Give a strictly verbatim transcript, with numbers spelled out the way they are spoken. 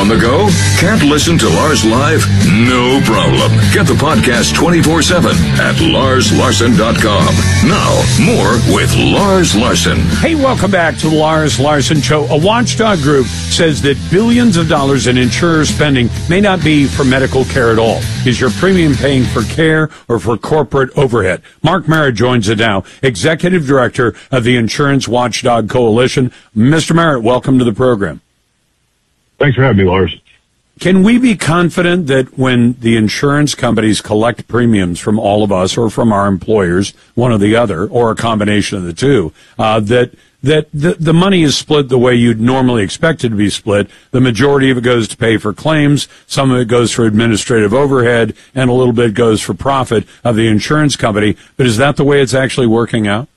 On the go? Can't listen to Lars live? No problem. Get the podcast twenty-four seven at lars larson dot com. Now, more with Lars Larson. Hey, welcome back to the Lars Larson Show. A watchdog group says that billions of dollars in insurer spending may not be for medical care at all. Is your premium paying for care or for corporate overhead? Mark Merritt joins us now, Executive Director of the Insurance Watchdog Coalition. Mister Merritt, welcome to the program. Thanks for having me, Lars. Can we be confident that when the insurance companies collect premiums from all of us or from our employers, one or the other, or a combination of the two, uh, that that the, the money is split the way you'd normally expect it to be split? The majority of it goes to pay for claims, some of it goes for administrative overhead, and a little bit goes for profit of the insurance company. But is that the way it's actually working out?